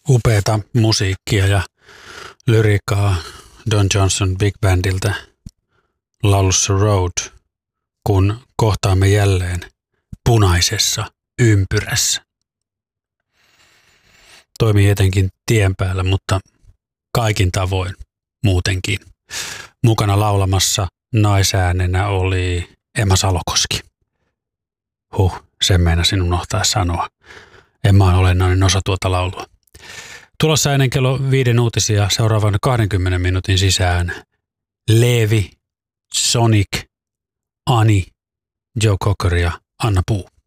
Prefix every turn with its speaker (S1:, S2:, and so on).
S1: Upeata musiikkia ja lyriikkaa Don Johnson Big Bandilta laulussa Road, kun kohtaamme jälleen punaisessa ympyrässä. Toimii etenkin tien päällä, mutta kaikin tavoin muutenkin. Mukana laulamassa naisäänenä oli Emma Salokoski. Sen meinasin unohtaa sanoa. Emma on olennainen osa tuota laulua. Tulossa ennen kello 5 uutisia seuraavan 20 minuutin sisään Leevi, Sonic, Ani, Joe Cocker ja Anna Puu.